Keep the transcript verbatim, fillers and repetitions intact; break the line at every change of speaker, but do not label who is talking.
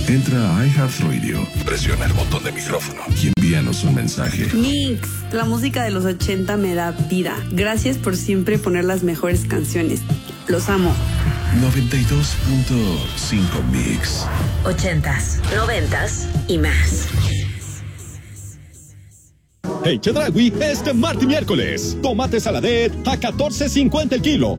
Entra a iHeartRadio, presiona el botón de micrófono y envíanos un mensaje.
Mix, la música de los ochenta me da vida. Gracias por siempre poner las mejores canciones. Los amo.
noventa y dos punto cinco Mix.
Ochentas, noventas y más.
Hey, Chedraui, este martes y miércoles. Tomate saladet a catorce cincuenta el kilo.